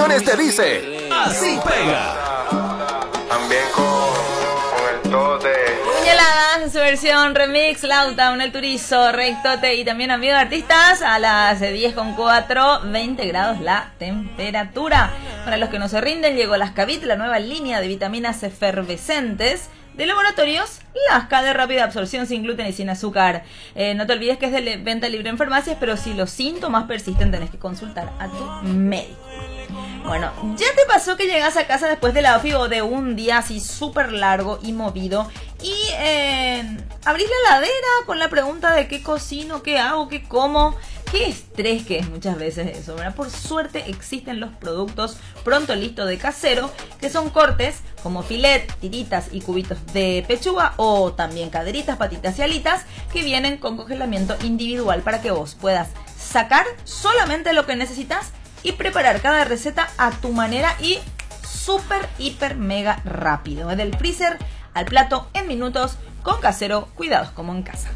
Producciones te dice, así pega. También con el tote. Puñaladas en su versión remix, Loudtown, El Turizo, Rectote y también Amigo de Artistas a las 10:04, 20 grados la temperatura. Para los que no se rinden, llegó Lascavit, la nueva línea de vitaminas efervescentes de laboratorios Lasca, de rápida absorción, sin gluten y sin azúcar. No te olvides que es de venta libre en farmacias, pero si los síntomas persisten tenés que consultar a tu médico. Bueno, ¿ya te pasó que llegas a casa después de la OFI o de un día así súper largo y movido y abrís la heladera con la pregunta de qué cocino, qué hago, qué como? Qué estrés que es muchas veces eso, ¿verdad? Por suerte existen los productos pronto listos de Casero, que son cortes como filet, tiritas y cubitos de pechuga, o también caderitas, patitas y alitas, que vienen con congelamiento individual para que vos puedas sacar solamente lo que necesitas y preparar cada receta a tu manera y súper, hiper, mega rápido. Del freezer al plato en minutos. Con Casero, cuidados como en casa.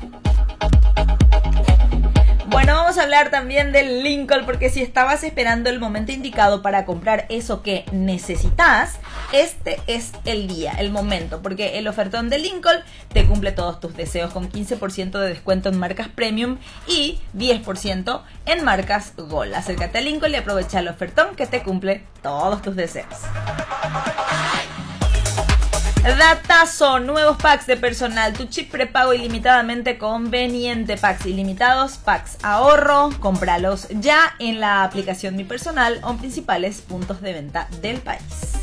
Bueno, vamos a hablar también del Lincoln, porque si estabas esperando el momento indicado para comprar eso que necesitas, este es el día, el momento, porque el ofertón de Lincoln te cumple todos tus deseos con 15% de descuento en marcas premium y 10% en marcas Gold. Acércate a Lincoln y aprovecha el ofertón que te cumple todos tus deseos. Datazo, nuevos packs de personal, tu chip prepago ilimitadamente conveniente, packs ilimitados, packs ahorro, cómpralos ya en la aplicación Mi Personal o en principales puntos de venta del país.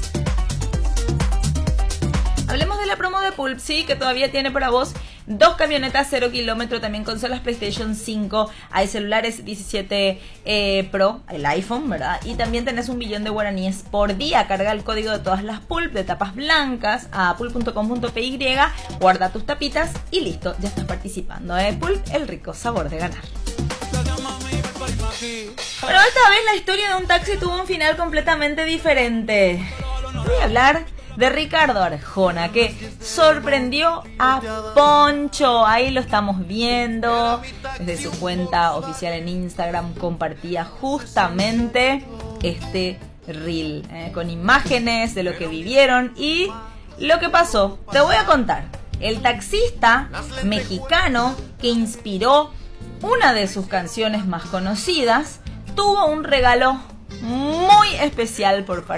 Hablemos de la promo de Pulp, sí, que todavía tiene para vos 2 camionetas 0 kilómetro, también consolas PlayStation 5, hay celulares 17 Pro, el iPhone, ¿verdad? Y también tenés 1 billón de guaraníes por día. Carga el código de todas las Pulp de tapas blancas a pulp.com.py, guarda tus tapitas y listo, ya estás participando. Pulp, el rico sabor de ganar. Pero esta vez la historia de un taxi tuvo un final completamente diferente. Voy a hablar de Ricardo Arjona, que sorprendió a Poncho. Ahí lo estamos viendo. Desde su cuenta oficial en Instagram compartía justamente este reel con imágenes de lo que vivieron y lo que pasó. Te voy a contar. El taxista mexicano que inspiró una de sus canciones más conocidas tuvo un regalo muy especial por parte